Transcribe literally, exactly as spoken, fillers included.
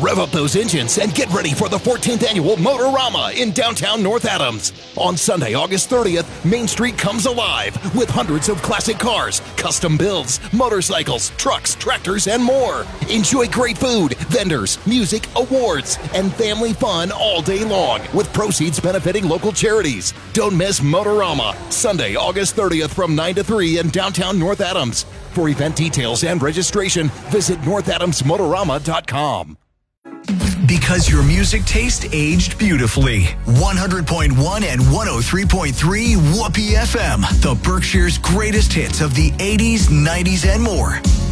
Rev up those engines and get ready for the fourteenth Annual Motorama in downtown North Adams. On Sunday, August thirtieth, Main Street comes alive with hundreds of classic cars, custom builds, motorcycles, trucks, tractors, and more. Enjoy great food, vendors, music, awards, and family fun all day long with proceeds benefiting local charities. Don't miss Motorama, Sunday, August thirtieth from nine to three in downtown North Adams. For event details and registration, visit north adams motorama dot com. Because your music taste aged beautifully. one hundred point one and one oh three point three Whoopee F M. The Berkshire's greatest hits of the eighties, nineties, and more.